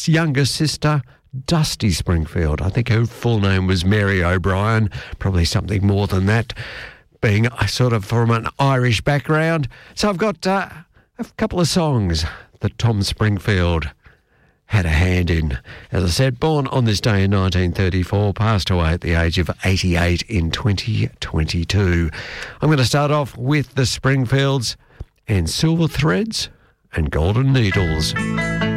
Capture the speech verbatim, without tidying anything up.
Tom's younger sister, Dusty Springfield. I think her full name was Mary O'Brien, probably something more than that, being sort of from an Irish background. So I've got uh, a couple of songs that Tom Springfield had a hand in. As I said, born on this day in nineteen thirty-four, passed away at the age of eighty-eight in twenty twenty-two. I'm going to start off with the Springfields and Silver Threads and Golden Needles.